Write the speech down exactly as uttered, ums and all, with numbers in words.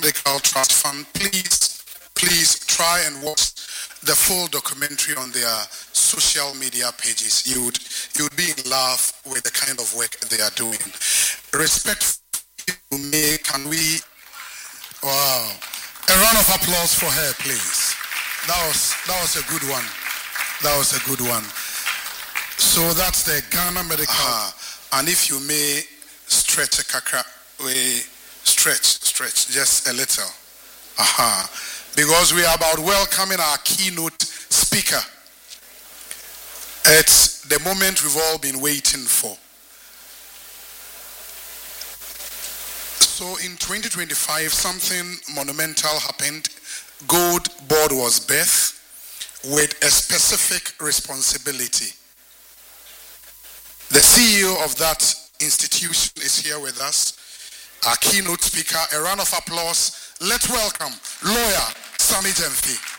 Medical Trust Fund. Please, please try and watch the full documentary on their social media pages. You would, you would be in love with the kind of work they are doing. Respect to me, can we, wow. A round of applause for her, please. That was, that was a good one. That was a good one. So that's the Ghana Medical. Uh-huh. And if you may stretch a kakra, we stretch, stretch, just a little. Aha. Uh-huh. Because we are about welcoming our keynote speaker. It's the moment we've all been waiting for. So in twenty twenty-five, something monumental happened. Gold Board was birthed with a specific responsibility. The C E O of that institution is here with us. Our keynote speaker, a round of applause. Let's welcome lawyer Sammy Gyamfi.